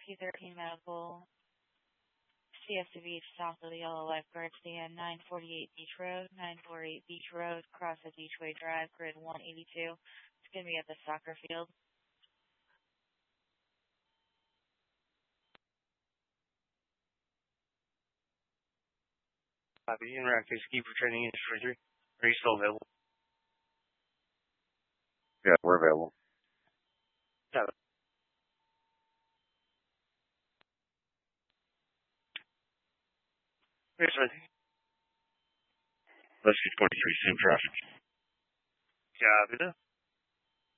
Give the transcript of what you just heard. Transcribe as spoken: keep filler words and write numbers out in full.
P thirteen Medical, Siesta Beach, south of the Yellow Lifeguard Stand, nine forty-eight Beach Road, nine forty-eight Beach Road, cross at Beachway Drive, grid one eighty-two. It's going to be at the soccer field. Copy. Interact Keep for training in three. Are you still available? Yeah, we're available. Yeah. Here's something. Rescue twenty-three, same traffic. Copy that.